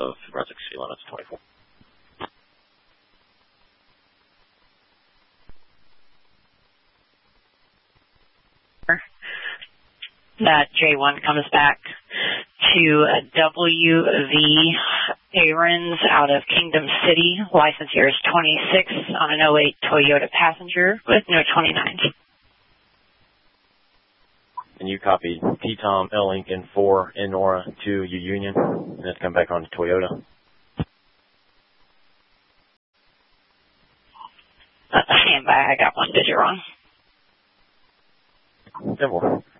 of Brunswick City limits 24. That J1 comes back to WV Ahrens out of Kingdom City. License here is 26 on an 08 Toyota Passenger with no 29s. And you copied T-Tom, L Lincoln 4 in Nora to your Union, and then come back on to Toyota. Stand by, I got one digit wrong. 10-4.